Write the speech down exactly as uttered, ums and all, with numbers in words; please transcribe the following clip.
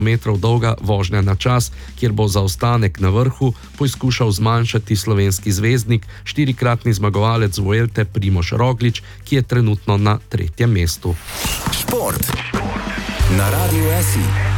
metrov dolga vožnja na čas, kjer bo zaostanek na vrhu poizkušal zmanjšati slovenski zvezdnik, štirikratni zmagovalec Vuelte Primož Roglič, ki je trenutno na tretjem mestu. Šport na Radiu S I.